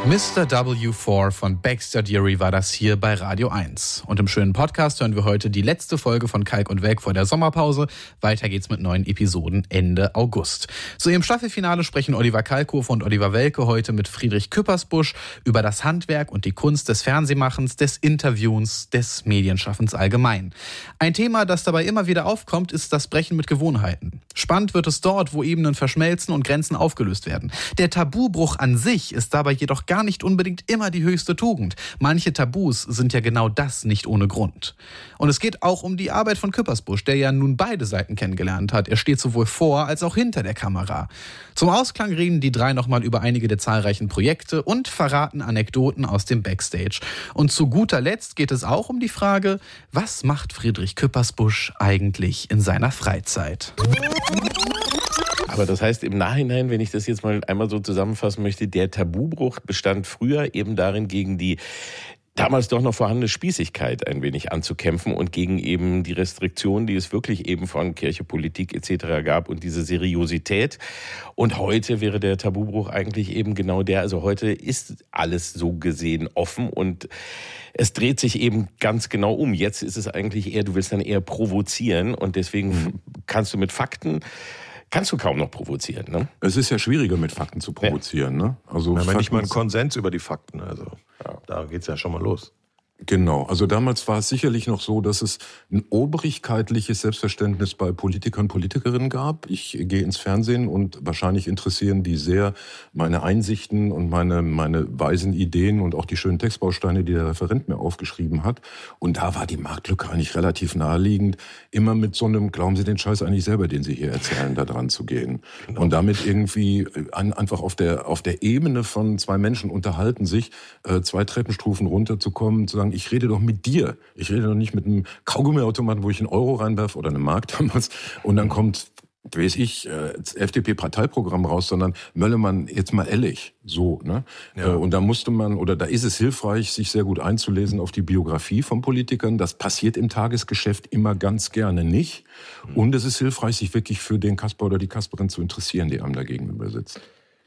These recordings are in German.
Mr. W4 von Baxter Dury war das hier bei Radio 1. Und im schönen Podcast hören wir heute die letzte Folge von Kalk und Welk vor der Sommerpause. Weiter geht's mit neuen Episoden Ende August. Zu ihrem Staffelfinale sprechen Oliver Kalkofe und Oliver Welke heute mit Friedrich Küppersbusch über das Handwerk und die Kunst des Fernsehmachens, des Interviewens, des Medienschaffens allgemein. Ein Thema, das dabei immer wieder aufkommt, ist das Brechen mit Gewohnheiten. Spannend wird es dort, wo Ebenen verschmelzen und Grenzen aufgelöst werden. Der Tabubruch an sich ist dabei jedoch gar nicht unbedingt immer die höchste Tugend. Manche Tabus sind ja genau das nicht ohne Grund. Und es geht auch um die Arbeit von Küppersbusch, der ja nun beide Seiten kennengelernt hat. Er steht sowohl vor als auch hinter der Kamera. Zum Ausklang reden die drei nochmal über einige der zahlreichen Projekte und verraten Anekdoten aus dem Backstage. Und zu guter Letzt geht es auch um die Frage, was macht Friedrich Küppersbusch eigentlich in seiner Freizeit? Aber das heißt im Nachhinein, wenn ich das jetzt mal einmal so zusammenfassen möchte, der Tabubruch bestand früher eben darin, gegen die damals doch noch vorhandene Spießigkeit ein wenig anzukämpfen und gegen eben die Restriktionen, die es wirklich eben von Kirche, Politik etc. gab und diese Seriosität. Und heute wäre der Tabubruch eigentlich eben genau der, also heute ist alles so gesehen offen und es dreht sich eben ganz genau um. Jetzt ist es eigentlich eher, du willst dann eher provozieren und deswegen kannst du mit Fakten kaum noch provozieren, ne? Es ist ja schwieriger, mit Fakten zu provozieren, ne? Also wenn nicht mal ein Konsens über die Fakten, also da geht's ja schon mal los. Genau, also damals war es sicherlich noch so, dass es ein obrigkeitliches Selbstverständnis bei Politikern und Politikerinnen gab. Ich gehe ins Fernsehen und wahrscheinlich interessieren die sehr meine Einsichten und meine weisen Ideen und auch die schönen Textbausteine, die der Referent mir aufgeschrieben hat. Und da war die Marktlücke eigentlich relativ naheliegend, immer mit so einem, glauben Sie den Scheiß eigentlich selber, den Sie hier erzählen, da dran zu gehen. Genau. Und damit irgendwie einfach auf der Ebene von zwei Menschen unterhalten sich, 2 Treppenstufen runterzukommen, zu sagen, ich rede doch mit dir. Ich rede doch nicht mit einem Kaugummiautomaten, wo ich einen Euro reinwerfe oder eine Mark damals. Und dann kommt, weiß ich, das FDP-Parteiprogramm raus, sondern Möllemann, jetzt mal ehrlich, so, ne? Ja. Und da da ist es hilfreich, sich sehr gut einzulesen auf die Biografie von Politikern. Das passiert im Tagesgeschäft immer ganz gerne nicht. Und es ist hilfreich, sich wirklich für den Kasper oder die Kasperin zu interessieren, die einem da gegenüber sitzt.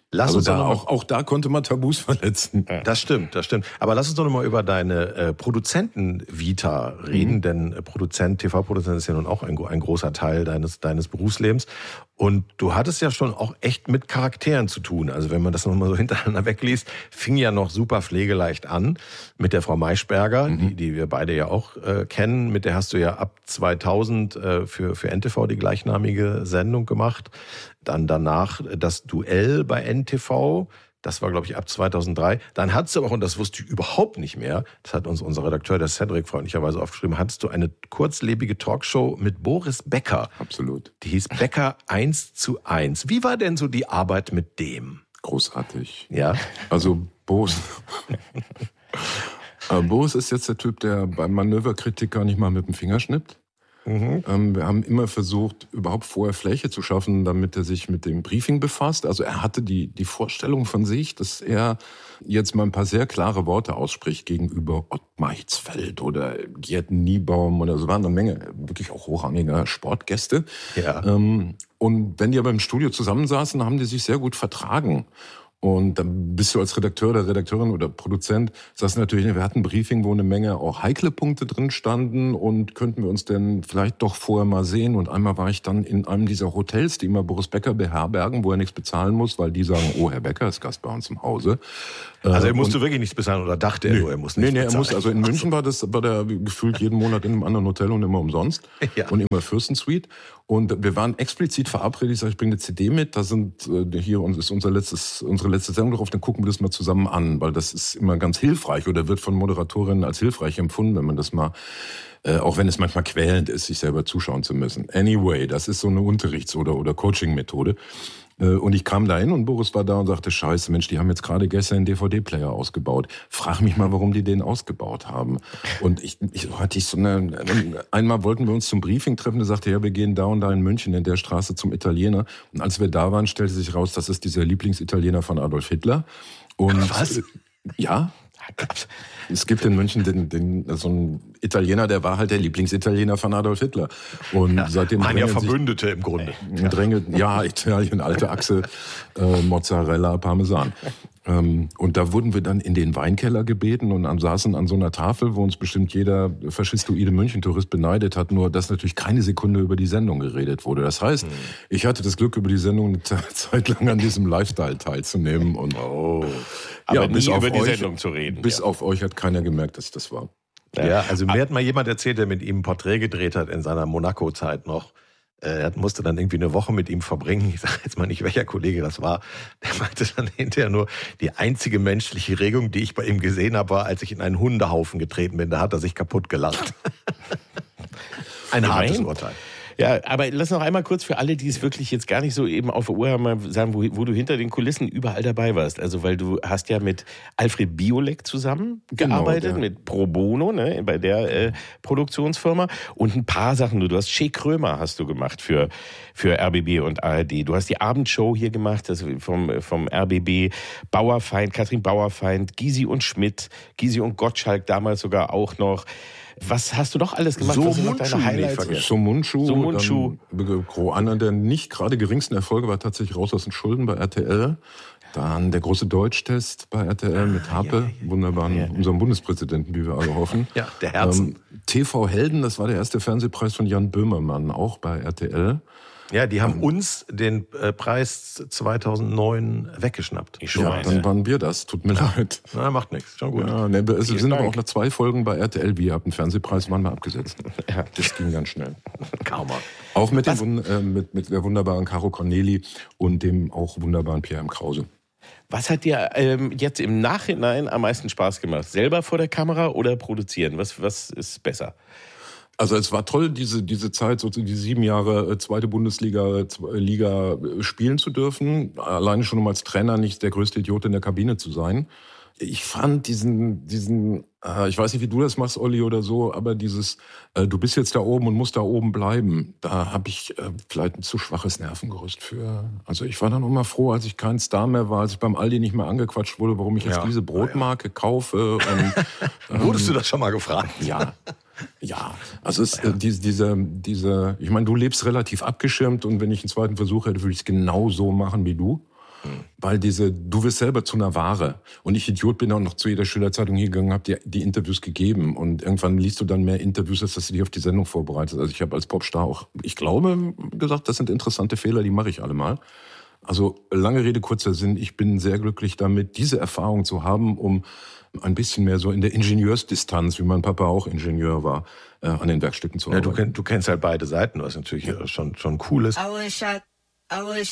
Auch da konnte man Tabus verletzen. Das stimmt. Aber lass uns doch noch mal über deine Produzenten-Vita reden, denn TV-Produzent ist ja nun auch ein großer Teil deines Berufslebens. Und du hattest ja schon auch echt mit Charakteren zu tun. Also wenn man das nochmal so hintereinander wegliest, fing ja noch super pflegeleicht an mit der Frau Maischberger, die wir beide ja auch kennen. Mit der hast du ja ab 2000 für NTV die gleichnamige Sendung gemacht. Dann danach das Duell bei NTV. Das war, glaube ich, ab 2003. Dann hattest du aber auch, und das wusste ich überhaupt nicht mehr, das hat uns unser Redakteur, der Cedric, freundlicherweise aufgeschrieben, hattest du eine kurzlebige Talkshow mit Boris Becker. Absolut. Die hieß Becker 1:1. Wie war denn so die Arbeit mit dem? Großartig. Ja? Also Boris ist jetzt der Typ, der beim Manöverkritik gar nicht mal mit dem Finger schnippt. Wir haben immer versucht, überhaupt vorher Fläche zu schaffen, damit er sich mit dem Briefing befasst. Also er hatte die Vorstellung von sich, dass er jetzt mal ein paar sehr klare Worte ausspricht gegenüber Ottmar Hitzfeld oder Gerd Niebaum oder so. Waren eine Menge wirklich auch hochrangiger Sportgäste. Ja. Und wenn die aber im Studio zusammensaßen, haben die sich sehr gut vertragen. Und dann bist du als Redakteur oder Redakteurin oder Produzent, sagst natürlich, wir hatten ein Briefing, wo eine Menge auch heikle Punkte drin standen und könnten wir uns denn vielleicht doch vorher mal sehen. Und einmal war ich dann in einem dieser Hotels, die immer Boris Becker beherbergen, wo er nichts bezahlen muss, weil die sagen, oh, Herr Becker ist Gast bei uns im Hause. Also er musste wirklich nichts bezahlen oder dachte er nur, er muss nichts bezahlen? Nee, er muss. Also in München war der gefühlt jeden Monat in einem anderen Hotel und immer umsonst. Ja. Und immer Fürstensuite. Und wir waren explizit verabredet, ich sage, ich bringe eine CD mit, da sind hier ist unsere letzte Sendung drauf, dann gucken wir das mal zusammen an, weil das ist immer ganz hilfreich oder wird von Moderatorinnen als hilfreich empfunden, wenn man das mal, auch wenn es manchmal quälend ist, sich selber zuschauen zu müssen. Anyway, das ist so eine Unterrichts- oder Coaching-Methode. Und ich kam da hin und Boris war da und sagte, scheiße, Mensch, die haben jetzt gerade gestern einen DVD-Player ausgebaut. Frag mich mal, warum die den ausgebaut haben. Und einmal wollten wir uns zum Briefing treffen, da sagte er, ja, wir gehen da und da in München in der Straße zum Italiener. Und als wir da waren, stellte sich raus, das ist dieser Lieblingsitaliener von Adolf Hitler. Und was? Ja. Es gibt in München so einen Italiener, der war halt der Lieblingsitaliener von Adolf Hitler. Und seitdem waren ja Verbündete im Grunde. Italien, alte Achse, Mozzarella, Parmesan. Und da wurden wir dann in den Weinkeller gebeten und saßen an so einer Tafel, wo uns bestimmt jeder faschistoide München-Tourist beneidet hat, nur dass natürlich keine Sekunde über die Sendung geredet wurde. Das heißt, ich hatte das Glück, über die Sendung eine Zeit lang an diesem Lifestyle teilzunehmen. Und aber nie über die Sendung zu reden. Bis auf euch hat keiner gemerkt, dass das war. Ja, also mir hat mal jemand erzählt, der mit ihm ein Porträt gedreht hat in seiner Monaco-Zeit noch. Er musste dann irgendwie eine Woche mit ihm verbringen. Ich sage jetzt mal nicht, welcher Kollege das war. Der meinte dann hinterher nur, die einzige menschliche Regung, die ich bei ihm gesehen habe, war, als ich in einen Hundehaufen getreten bin. Da hat er sich kaputt gelacht. Ein hartes Urteil. Ja, aber lass noch einmal kurz für alle, die es wirklich jetzt gar nicht so eben auf der Uhr haben, mal sagen, wo du hinter den Kulissen überall dabei warst. Also, weil du hast ja mit Alfred Biolek zusammengearbeitet, mit Pro Bono, ne, bei der Produktionsfirma. Und ein paar Sachen. Du hast Che Krömer hast du gemacht für RBB und ARD. Du hast die Abendshow hier gemacht, das vom RBB. Bauerfeind, Katrin Bauerfeind, Gysi und Schmidt, Gysi und Gottschalk damals sogar auch noch. Was hast du doch alles gemacht? So Was sind noch deine Highlights? So Mundschuh. Einer der nicht gerade geringsten Erfolge war tatsächlich Raus aus den Schulden bei RTL. Dann der große Deutschtest bei RTL mit Harpe, wunderbaren, unserem Bundespräsidenten, wie wir alle hoffen. Ja, der Herzen. TV Helden, das war der erste Fernsehpreis von Jan Böhmermann, auch bei RTL. Ja, die haben uns den Preis 2009 weggeschnappt. Dann waren wir das, tut mir leid. Na, macht nichts, schon gut. Ja, es sind aber auch noch 2 Folgen bei RTL, wie ihr habt einen Fernsehpreis, waren wir abgesetzt. Ja, das ging ganz schnell. Kaum. Auch mit der wunderbaren Caro Corneli und dem auch wunderbaren Pierre M. Krause. Was hat dir jetzt im Nachhinein am meisten Spaß gemacht? Selber vor der Kamera oder produzieren? Was ist besser? Also es war toll, diese Zeit, so die 7 Jahre zweite Bundesliga Liga spielen zu dürfen. Alleine schon, um als Trainer nicht der größte Idiot in der Kabine zu sein. Ich fand diesen ich weiß nicht, wie du das machst, Olli, oder so, aber du bist jetzt da oben und musst da oben bleiben, da habe ich vielleicht ein zu schwaches Nervengerüst für. Also ich war dann immer froh, als ich kein Star mehr war, als ich beim Aldi nicht mehr angequatscht wurde, warum ich jetzt diese Brotmarke kaufe. Und, wurdest du das schon mal gefragt? Ja, also es ich meine, du lebst relativ abgeschirmt und wenn ich einen zweiten Versuch hätte, würde ich es genau so machen wie du. Weil du wirst selber zu einer Ware. Und ich Idiot bin auch noch zu jeder Schülerzeitung hingegangen, habe dir die Interviews gegeben. Und irgendwann liest du dann mehr Interviews, als dass du dich auf die Sendung vorbereitest. Also ich habe als Popstar auch, ich glaube, gesagt, das sind interessante Fehler, die mache ich alle mal. Also lange Rede, kurzer Sinn, ich bin sehr glücklich damit, diese Erfahrung zu haben, um ein bisschen mehr so in der Ingenieursdistanz, wie mein Papa auch Ingenieur war, an den Werkstücken zu arbeiten. Ja, du kennst halt beide Seiten, was natürlich schon cool ist.